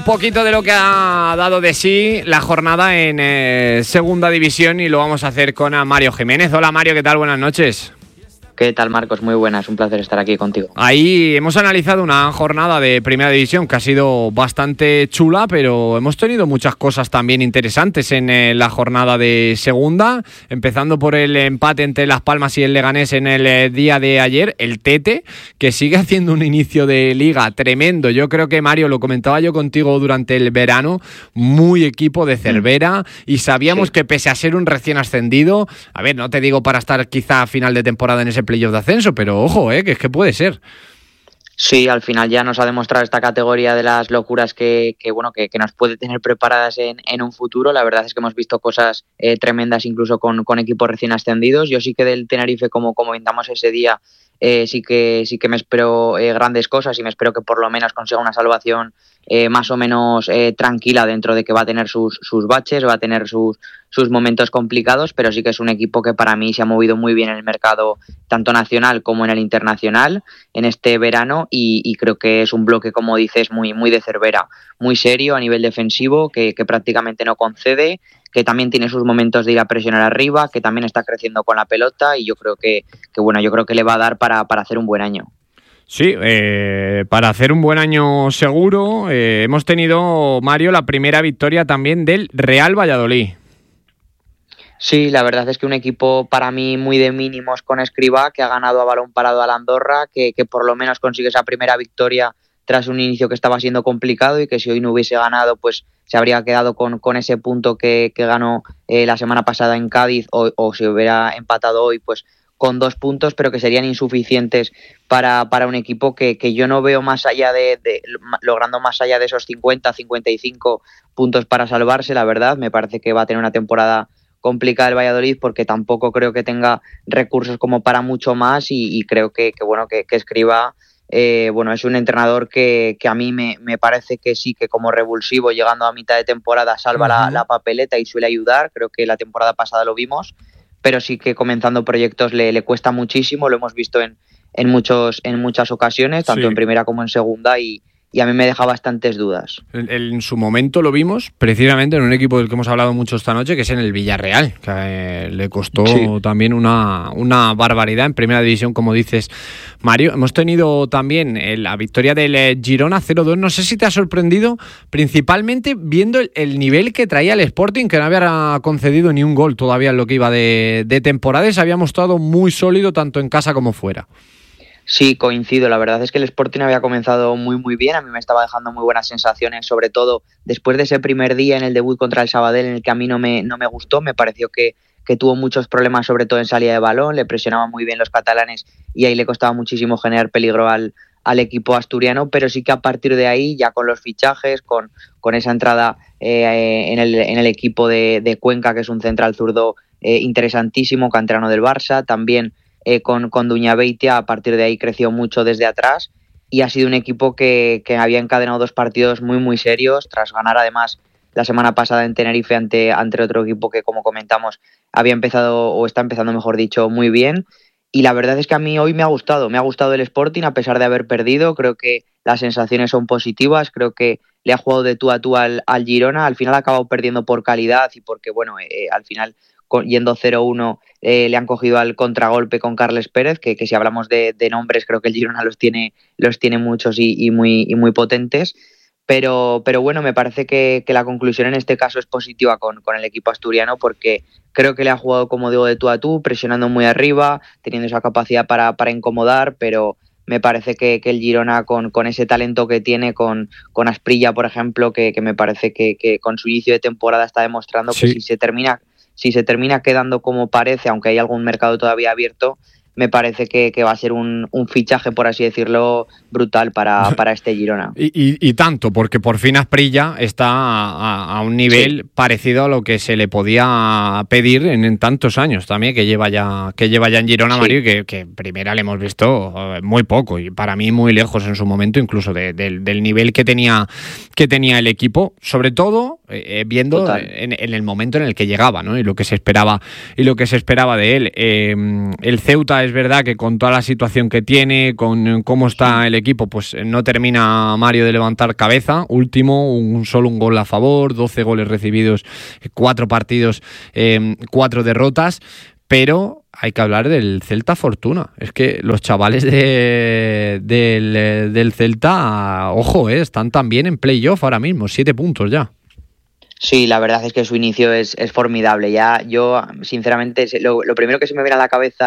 poquito de lo que ha dado de sí la jornada en Segunda División y lo vamos a hacer con Mario Jiménez. Hola Mario, ¿qué tal? Buenas noches. ¿Qué tal, Marcos? Muy buenas, un placer estar aquí contigo. Ahí hemos analizado una jornada de Primera División que ha sido bastante chula, pero hemos tenido muchas cosas también interesantes en la jornada de Segunda, empezando por el empate entre Las Palmas y el Leganés en el día de ayer, el Tete, que sigue haciendo un inicio de liga tremendo. Yo creo que, Mario, lo comentaba yo contigo durante el verano, muy equipo de Cervera, y sabíamos que pese a ser un recién ascendido, a ver, no te digo para estar quizá a final de temporada en ese playoff de ascenso, pero ojo, que es que puede ser. Sí, al final ya nos ha demostrado esta categoría de las locuras que nos puede tener preparadas en un futuro. La verdad es que hemos visto cosas tremendas incluso con equipos recién ascendidos. Yo sí que del Tenerife, como comentamos ese día, sí que me espero grandes cosas y me espero que por lo menos consiga una salvación más o menos tranquila, dentro de que va a tener sus baches, va a tener sus momentos complicados, pero sí que es un equipo que para mí se ha movido muy bien en el mercado, tanto nacional como en el internacional, en este verano, y creo que es un bloque, como dices, muy de Cervera, muy serio a nivel defensivo, que prácticamente no concede, que también tiene sus momentos de ir a presionar arriba, que también está creciendo con la pelota, y yo creo que le va a dar para hacer un buen año. Sí, para hacer un buen año seguro. Hemos tenido, Mario, la primera victoria también del Real Valladolid. Sí, la verdad es que un equipo para mí muy de mínimos con Escribá, que ha ganado a balón parado al Andorra, que por lo menos consigue esa primera victoria tras un inicio que estaba siendo complicado, y que si hoy no hubiese ganado, pues se habría quedado con ese punto que ganó la semana pasada en Cádiz, o si hubiera empatado hoy, pues con 2 puntos, pero que serían insuficientes para un equipo que yo no veo más allá logrando más allá de esos 50-55 puntos para salvarse. La verdad, me parece que va a tener una temporada complicada el Valladolid, porque tampoco creo que tenga recursos como para mucho más, y creo que Escribá es un entrenador que a mí me parece que sí, que como revulsivo llegando a mitad de temporada salva la papeleta y suele ayudar. Creo que la temporada pasada lo vimos, pero sí que comenzando proyectos le cuesta muchísimo. Lo hemos visto en muchas ocasiones, tanto en primera como en segunda, y a mí me deja bastantes dudas. En su momento lo vimos precisamente en un equipo del que hemos hablado mucho esta noche, que es en el Villarreal, que le costó también una barbaridad en Primera División, como dices, Mario. Hemos tenido también la victoria del Girona 0-2. No sé si te ha sorprendido, principalmente viendo el nivel que traía el Sporting, que no había concedido ni un gol todavía en lo que iba de temporada, y se había mostrado muy sólido tanto en casa como fuera. Sí, coincido. La verdad es que el Sporting había comenzado muy bien. A mí me estaba dejando muy buenas sensaciones, sobre todo después de ese primer día en el debut contra el Sabadell, en el que a mí no me gustó. Me pareció que tuvo muchos problemas, sobre todo en salida de balón. Le presionaban muy bien los catalanes y ahí le costaba muchísimo generar peligro al equipo asturiano, pero sí que a partir de ahí, ya con los fichajes, con esa entrada en el equipo de Cuenca, que es un central zurdo interesantísimo, canterano del Barça, también con Duñabeitia, a partir de ahí creció mucho desde atrás, y ha sido un equipo que había encadenado 2 partidos muy serios, tras ganar además la semana pasada en Tenerife ante otro equipo que, como comentamos, había empezado, o está empezando mejor dicho, muy bien. Y la verdad es que a mí hoy me ha gustado el Sporting, a pesar de haber perdido. Creo que las sensaciones son positivas, creo que le ha jugado de tú a tú al Girona. Al final ha acabado perdiendo por calidad y porque, al final, yendo 0-1, le han cogido al contragolpe con Carles Pérez, que si hablamos de nombres, creo que el Girona los tiene muchos y muy potentes. Pero bueno, me parece que la conclusión en este caso es positiva con el equipo asturiano, porque creo que le ha jugado, como digo, de tú a tú, presionando muy arriba, teniendo esa capacidad para incomodar, pero me parece que el Girona, con ese talento que tiene, con Asprilla, por ejemplo, que me parece que con su inicio de temporada está demostrando que si se termina quedando como parece, aunque hay algún mercado todavía abierto, me parece que va a ser un fichaje, por así decirlo, brutal para este Girona. Y tanto, porque por fin Asprilla está a un nivel parecido a lo que se le podía pedir en tantos años también, que lleva ya en Girona, Mario, y que primera le hemos visto muy poco, y para mí muy lejos en su momento, incluso del nivel que tenía el equipo, sobre todo viendo en el momento en el que llegaba, ¿no? Y lo que se esperaba de él. El Ceuta Celta es verdad que con toda la situación que tiene, con cómo está el equipo, pues no termina Mario de levantar cabeza. Último, solo un gol a favor, 12 goles recibidos, 4 partidos, 4 derrotas, pero hay que hablar del Celta Fortuna. Es que los chavales del Celta, ojo, están también en playoff ahora mismo, 7 puntos ya. Sí, la verdad es que su inicio es formidable. Ya yo, sinceramente, lo primero que se me viene a la cabeza